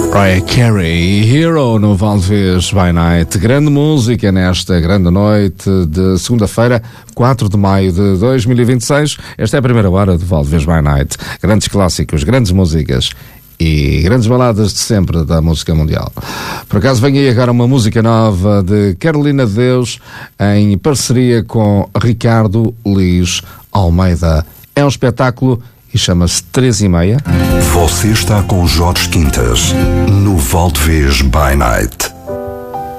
Mariah Carey, Hero no Valdevez by Night. Grande música nesta grande noite de segunda-feira, 4 de maio de 2026. Esta é a primeira hora de Valdevez by Night. Grandes clássicos, grandes músicas e grandes baladas de sempre da música mundial. Por acaso vem aí agora uma música nova de Carolina de Deus em parceria com Ricardo Liz Almeida. É um espetáculo e chama-se 3:30. Você está com Jorge Quintas no Valdevez by Night.